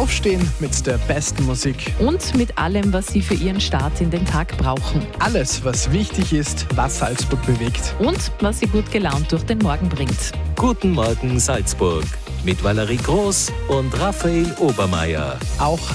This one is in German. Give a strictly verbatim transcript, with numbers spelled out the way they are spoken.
Aufstehen mit der besten Musik. Und mit allem, was Sie für Ihren Start in den Tag brauchen. Alles, was wichtig ist, was Salzburg bewegt. Und was Sie gut gelaunt durch den Morgen bringt. Guten Morgen Salzburg mit Valerie Groß und Raphael Obermeier. Auch